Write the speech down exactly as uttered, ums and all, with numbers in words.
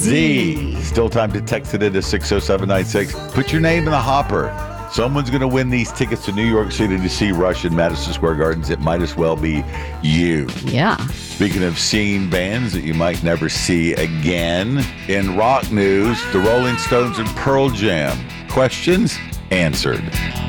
Z. Still time to text it into six oh seven nine six. Put your name in the hopper. Someone's going to win these tickets to New York City to see Rush in Madison Square Gardens. It might as well be you. Yeah. Speaking of seeing bands that you might never see again, in rock news, the Rolling Stones and Pearl Jam. Questions answered.